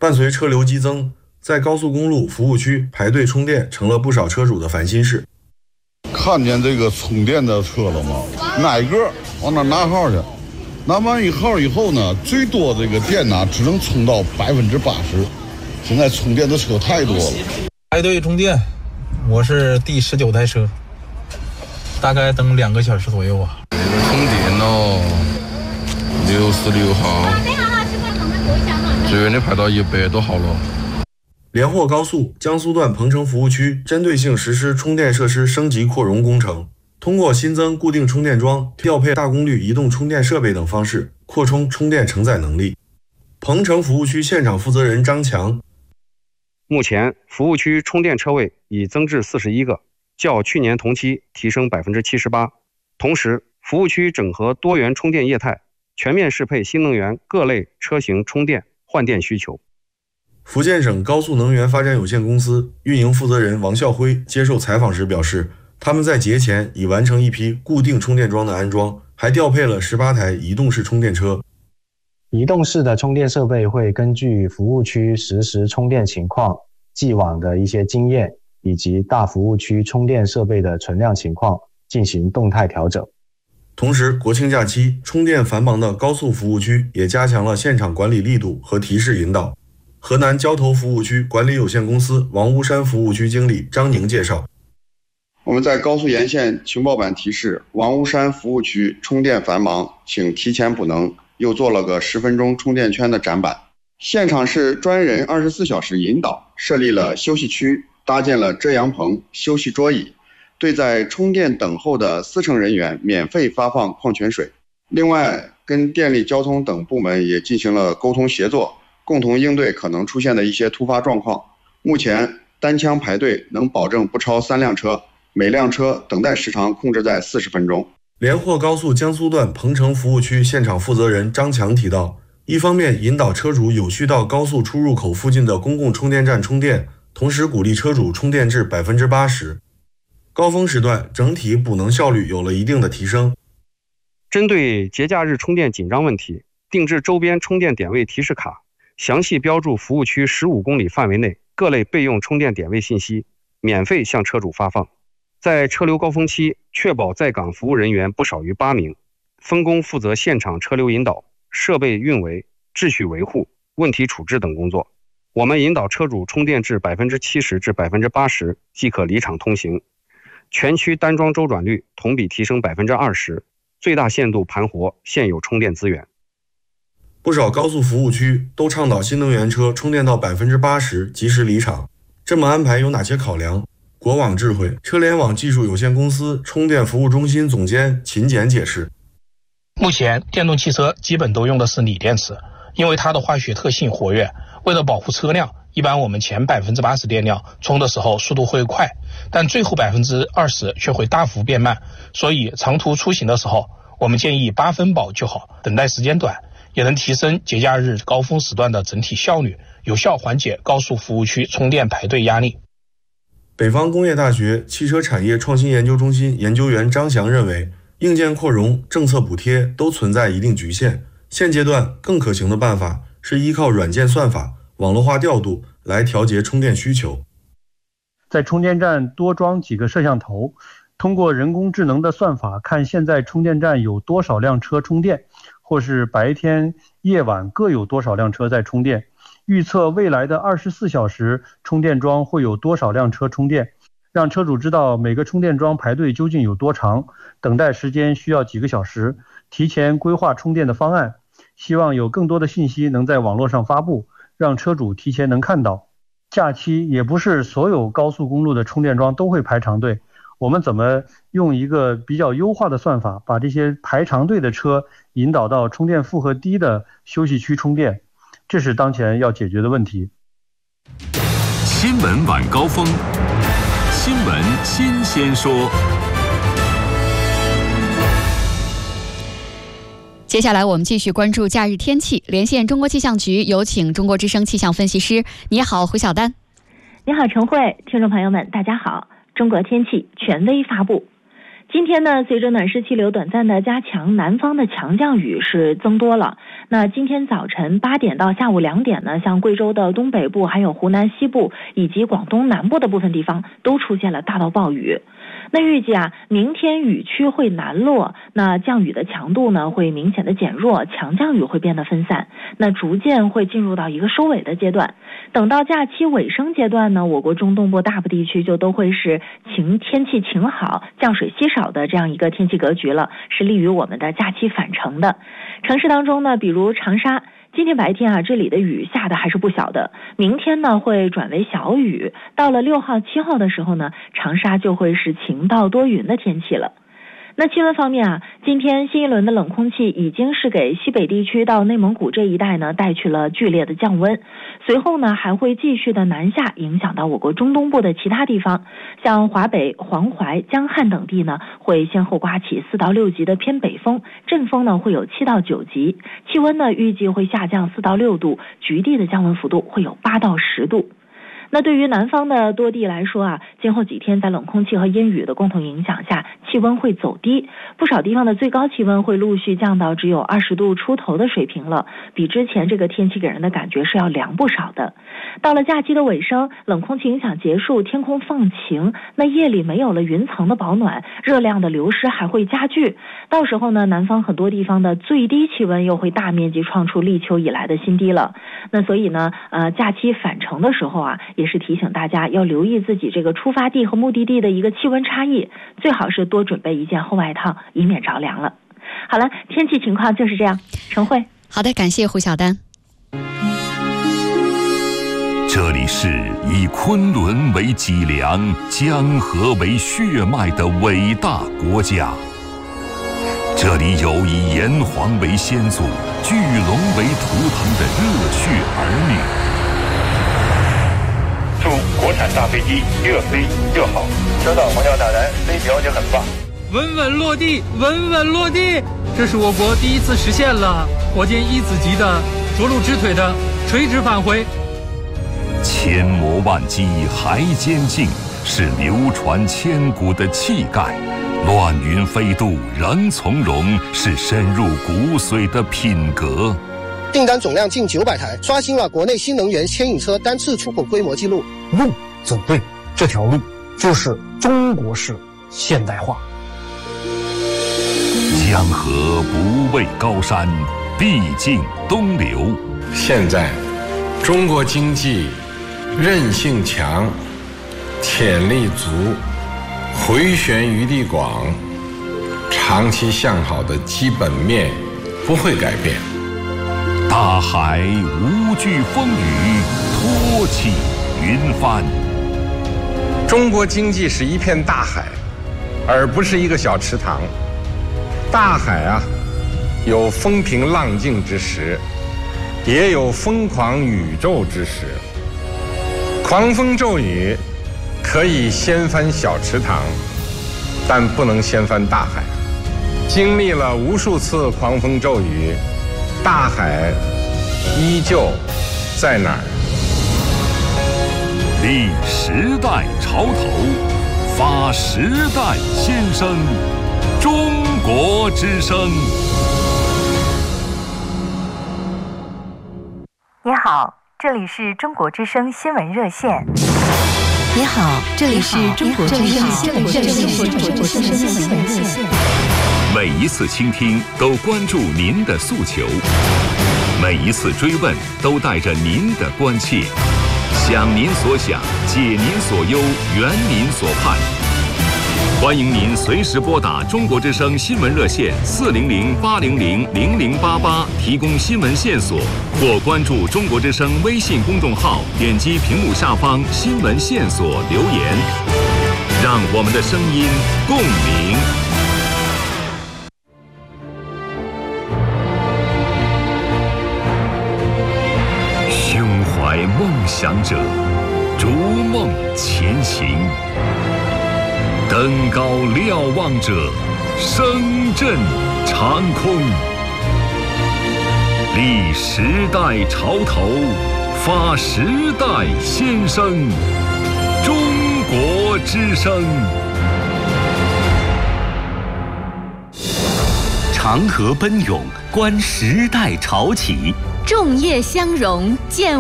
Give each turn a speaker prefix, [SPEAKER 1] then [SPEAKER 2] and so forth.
[SPEAKER 1] 伴随车流激增，在高速公路服务区排队充电成了不少车主的烦心事。
[SPEAKER 2] 看见这个充电的车了吗？哪个往那拿号去？拿完号以后呢，最多这个电呢只能充到80%。现在充电的车太多了。
[SPEAKER 3] 排队充电，我是第19台车，大概等2个小时左右啊。
[SPEAKER 4] 这个充电了，66号，最远的排到100多号了。
[SPEAKER 1] 连霍高速江苏段彭城服务区针对性实施充电设施升级扩容工程，通过新增固定充电桩、调配大功率移动充电设备等方式，扩充充电承载能力。彭城服务区现场负责人张强，
[SPEAKER 5] 目前服务区充电车位已增至41个，较去年同期提升78%。同时，服务区整合多元充电业态，全面适配新能源各类车型充电换电需求。
[SPEAKER 1] 福建省高速能源发展有限公司运营负责人王孝辉接受采访时表示，他们在节前已完成一批固定充电桩的安装，还调配了18台移动式充电车。
[SPEAKER 6] 移动式的充电设备会根据服务区实时充电情况、既往的一些经验以及大服务区充电设备的存量情况进行动态调整。
[SPEAKER 1] 同时，国庆假期充电繁忙的高速服务区也加强了现场管理力度和提示引导。河南交投服务区管理有限公司王屋山服务区经理张宁介绍，
[SPEAKER 7] 我们在高速沿线情报板提示王屋山服务区充电繁忙，请提前补能，又做了个10分钟充电圈的展板。现场是专人24小时引导，设立了休息区，搭建了遮阳棚、休息桌椅，对在充电等候的司乘人员免费发放矿泉水。另外，跟电力交通等部门也进行了沟通协作，共同应对可能出现的一些突发状况。目前单枪排队能保证不超3辆车，每辆车等待时长控制在40分钟。
[SPEAKER 1] 连霍高速江苏段彭城服务区现场负责人张强提到，一方面引导车主有序到高速出入口附近的公共充电站充电，同时鼓励车主充电至80%。高峰时段整体补能效率有了一定的提升。
[SPEAKER 5] 针对节假日充电紧张问题，定制周边充电点位提示卡，详细标注服务区15公里范围内各类备用充电点位信息，免费向车主发放。在车流高峰期，确保在岗服务人员不少于8名，分工负责现场车流引导、设备运维、秩序维护、问题处置等工作。我们引导车主充电至70%至80%即可离场通行，全区单桩周转率同比提升20%，最大限度盘活现有充电资源。
[SPEAKER 1] 不少高速服务区都倡导新能源车充电到80%及时离场，这么安排有哪些考量？国网智慧车联网技术有限公司充电服务中心总监秦简解释，
[SPEAKER 8] 目前电动汽车基本都用的是锂电池，因为它的化学特性活跃，为了保护车辆，一般我们前80%电量充的时候速度会快，但最后20%却会大幅变慢，所以长途出行的时候，我们建议8分饱就好，等待时间短，也能提升节假日高峰时段的整体效率，有效缓解高速服务区充电排队压力。
[SPEAKER 1] 北方工业大学汽车产业创新研究中心研究员张翔认为，硬件扩容、政策补贴都存在一定局限，现阶段更可行的办法是依靠软件算法、网络化调度来调节充电需求。
[SPEAKER 9] 在充电站多装几个摄像头，通过人工智能的算法看现在充电站有多少辆车充电，或是白天夜晚各有多少辆车在充电，预测未来的24小时充电桩会有多少辆车充电，让车主知道每个充电桩排队究竟有多长，等待时间需要几个小时，提前规划充电的方案。希望有更多的信息能在网络上发布，让车主提前能看到。假期也不是所有高速公路的充电桩都会排长队，我们怎么用一个比较优化的算法，把这些排长队的车引导到充电负荷低的休息区充电，这是当前要解决的问题。
[SPEAKER 10] 新闻晚高峰，新闻新鲜说。
[SPEAKER 11] 接下来我们继续关注假日天气，连线中国气象局，有请中国之声气象分析师。你好，胡晓丹。
[SPEAKER 12] 你好，陈慧，听众朋友们，大家好。中国天气权威发布。 今天呢，随着暖湿气流短暂的加强，南方的强降雨是增多了。那今天早晨8点到下午2点呢，像贵州的东北部、还有湖南西部以及广东南部的部分地方都出现了大到暴雨。那预计明天雨区会南落，那降雨的强度呢会明显的减弱，强降雨会变得分散，那逐渐会进入到一个收尾的阶段。等到假期尾声阶段呢，我国中东部大部地区就都会是天气晴好、降水稀少的这样一个天气格局了，是利于我们的假期返程的。城市当中呢，比如长沙，今天白天这里的雨下的还是不小的，明天呢会转为小雨，到了6号、7号的时候呢，长沙就会是晴到多云的天气了。那气温方面今天新一轮的冷空气已经是给西北地区到内蒙古这一带呢带去了剧烈的降温，随后呢还会继续的南下，影响到我国中东部的其他地方，像华北、黄淮、江汉等地呢会先后刮起4到6级的偏北风，阵风呢会有7到9级，气温呢预计会下降4到6度，局地的降温幅度会有8到10度。那对于南方的多地来说今后几天在冷空气和阴雨的共同影响下，气温会走低，不少地方的最高气温会陆续降到只有20度出头的水平了，比之前这个天气给人的感觉是要凉不少的。到了假期的尾声，冷空气影响结束，天空放晴，那夜里没有了云层的保暖，热量的流失还会加剧，到时候呢，南方很多地方的最低气温又会大面积创出立秋以来的新低了。那所以呢，假期返程的时候也是提醒大家要留意自己这个出发地和目的地的一个气温差异，最好是多准备一件厚外套，以免着凉了。好了，天气情况就是这样。陈慧，
[SPEAKER 11] 好的，感谢胡晓丹。
[SPEAKER 10] 这里是以昆仑为脊梁、江河为血脉的伟大国家，这里有以炎黄为先祖、巨龙为图腾的热血儿女。
[SPEAKER 13] 祝国产大飞机越飞越好，车到方向打燃，飞表也很棒。
[SPEAKER 14] 稳稳落地，稳稳落地，这是我国第一次实现了火箭1子级的着陆支腿的垂直返回。
[SPEAKER 10] 千磨万击还坚劲，是流传千古的气概；乱云飞渡仍从容，是深入骨髓的品格。
[SPEAKER 15] 订单总量近900台，刷新了国内新能源牵引车单次出口规模纪录。
[SPEAKER 16] 路走对，这条路就是中国式现代化。
[SPEAKER 10] 江河不畏高山，必经东流。
[SPEAKER 17] 现在中国经济韧性强，潜力足，回旋余地广，长期向好的基本面不会改变。
[SPEAKER 10] 大海无惧风雨，托起云帆。
[SPEAKER 17] 中国经济是一片大海，而不是一个小池塘。大海有风平浪静之时，也有疯狂宇宙之时。狂风骤雨可以掀翻小池塘，但不能掀翻大海。经历了无数次狂风骤雨，大海依旧在哪儿？
[SPEAKER 10] 立时代潮头，发时代先声，中国之声。
[SPEAKER 18] 你好，这里是中国之声新闻热线。
[SPEAKER 19] 你好，这里是中国之声新闻热线。
[SPEAKER 10] 每一次倾听都关注您的诉求，每一次追问都带着您的关切，想您所想，解您所忧，圆您所盼。欢迎您随时拨打中国之声新闻热线400-800-0088提供新闻线索，或关注中国之声微信公众号，点击屏幕下方新闻线索留言，让我们的声音共鸣。胸怀梦想者，逐梦前行。登高瞭望者，声震长空。立时代潮头，发时代先声，中国之声。
[SPEAKER 20] 长河奔涌，观时代潮起；
[SPEAKER 19] 众业相融，见